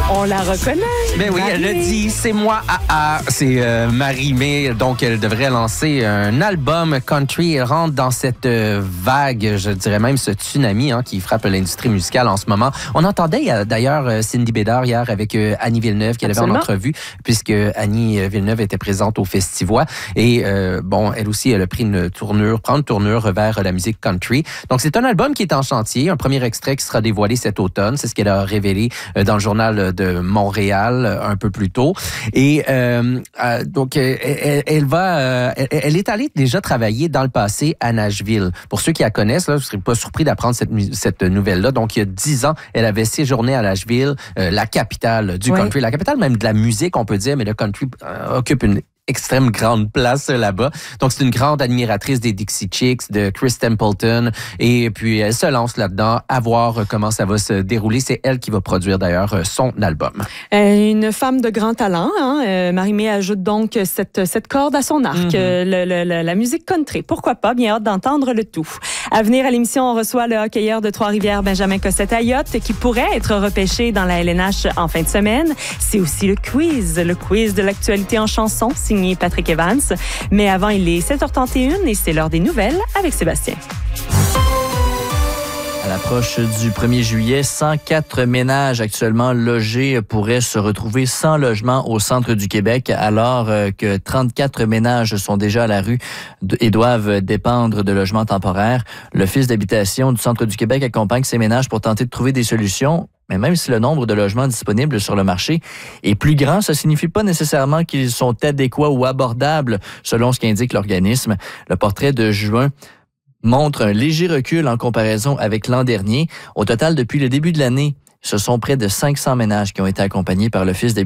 On la reconnaît. Ben oui, elle l'a dit, c'est moi, c'est Marie-Mé. Donc, elle devrait lancer un album country. Elle rentre dans cette vague, je dirais même ce tsunami qui frappe l'industrie musicale en ce moment. On entendait d'ailleurs Cindy Bédard hier avec Annie Villeneuve qu'elle avait en entrevue, puisque Annie Villeneuve était présente au Festivois. Et elle aussi, elle a pris une tournure vers la musique country. Donc, c'est un album qui est en chantier. Un premier extrait qui sera dévoilé cet automne. C'est ce qu'elle a révélé dans le journal de Montréal un peu plus tôt. Et donc, elle est allée déjà travailler dans le passé à Nashville. Pour ceux qui la connaissent, là, je ne serais pas surpris d'apprendre cette nouvelle-là. Donc, il y a 10 ans, elle avait séjourné à Nashville, la capitale du country, la capitale même de la musique, on peut dire, mais le country occupe une extrême grande place là-bas. Donc, c'est une grande admiratrice des Dixie Chicks, de Chris Templeton. Et puis, elle se lance là-dedans à voir comment ça va se dérouler. C'est elle qui va produire d'ailleurs son album. Une femme de grand talent. Marie-Mé ajoute donc cette corde à son arc. La musique country. Pourquoi pas? Bien hâte d'entendre le tout. À venir à l'émission, on reçoit le hockeyeur de Trois-Rivières, Benjamin Cossette-Ayotte, qui pourrait être repêché dans la LNH en fin de semaine. C'est aussi le quiz de l'actualité en chanson, signé Patrick Evans. Mais avant, il est 7h31 et c'est l'heure des nouvelles avec Sébastien. À l'approche du 1er juillet, 104 ménages actuellement logés pourraient se retrouver sans logement au centre du Québec, alors que 34 ménages sont déjà à la rue et doivent dépendre de logements temporaires. L'Office d'habitation du centre du Québec accompagne ces ménages pour tenter de trouver des solutions. Mais même si le nombre de logements disponibles sur le marché est plus grand, ça signifie pas nécessairement qu'ils sont adéquats ou abordables, selon ce qu'indique l'organisme. Le portrait de juin montre un léger recul en comparaison avec l'an dernier. Au total, depuis le début de l'année, ce sont près de 500 ménages qui ont été accompagnés par l'Office d'habitation